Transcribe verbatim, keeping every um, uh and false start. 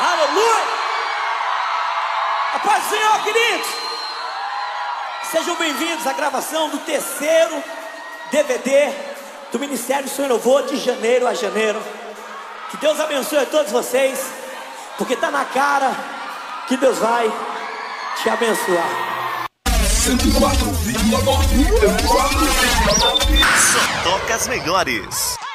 Aleluia! A paz do Senhor, queridos! Sejam bem-vindos à gravação do terceiro D V D do Ministério Sonho Novo, de janeiro a janeiro. Que Deus abençoe a todos vocês, porque tá na cara que Deus vai te abençoar. cento e quatro vírgula nove. Só toca as melhores.